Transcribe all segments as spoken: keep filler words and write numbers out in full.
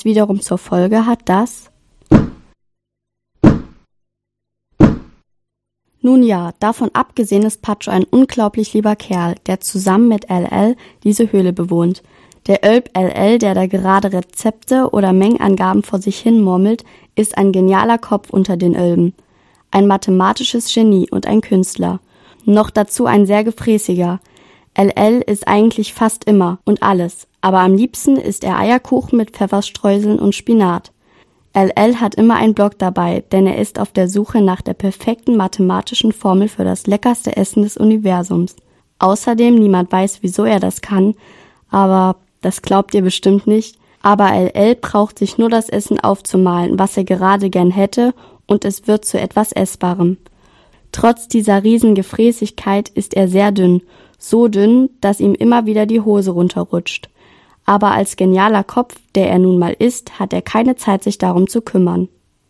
was wiederum zur Folge hat, dass... Nun ja, davon abgesehen ist Pacho ein unglaublich lieber Kerl, der zusammen mit L L diese Höhle bewohnt. Der Ölp L L, der da gerade Rezepte oder Mengenangaben vor sich hin murmelt, ist ein genialer Kopf unter den Ölben. Ein mathematisches Genie und ein Künstler. Noch dazu ein sehr gefräßiger. L L ist eigentlich fast immer und alles, aber am liebsten isst er Eierkuchen mit Pfefferstreuseln und Spinat. L L hat immer einen Block dabei, denn er ist auf der Suche nach der perfekten mathematischen Formel für das leckerste Essen des Universums. Außerdem, niemand weiß, wieso er das kann, aber das glaubt ihr bestimmt nicht, aber L L braucht sich nur das Essen aufzumalen, was er gerade gern hätte, und es wird zu etwas Essbarem. Trotz dieser riesen Gefräßigkeit ist er sehr dünn, so dünn, dass ihm immer wieder die Hose runterrutscht. Aber als genialer Kopf, der er nun mal ist, hat er keine Zeit, sich darum zu kümmern.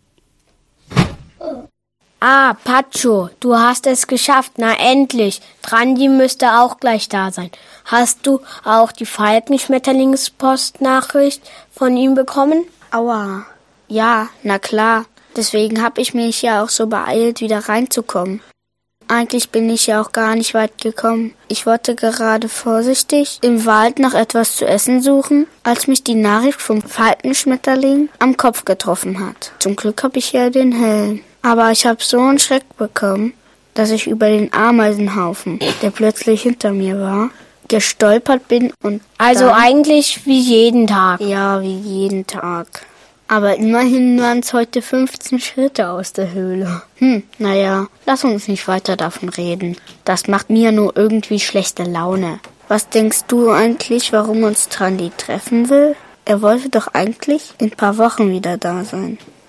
Ah, Pacho, du hast es geschafft, na endlich. Trandi müsste auch gleich da sein. Hast du auch die Falkenschmetterlingspostnachricht von ihm bekommen? Aua. Ja, na klar. Deswegen habe ich mich ja auch so beeilt, wieder reinzukommen. Eigentlich bin ich ja auch gar nicht weit gekommen. Ich wollte gerade vorsichtig im Wald nach etwas zu essen suchen, als mich die Nachricht vom Falkenschmetterling am Kopf getroffen hat. Zum Glück habe ich ja den Helm. Aber ich habe so einen Schreck bekommen, dass ich über den Ameisenhaufen, der plötzlich hinter mir war, gestolpert bin und Also dann, eigentlich wie jeden Tag. Ja, wie jeden Tag. Aber immerhin waren es heute fünfzehn Schritte aus der Höhle. Hm, naja, lass uns nicht weiter davon reden. Das macht mir nur irgendwie schlechte Laune. Was denkst du eigentlich, warum uns Trandi treffen will? Er wollte doch eigentlich in ein paar Wochen wieder da sein.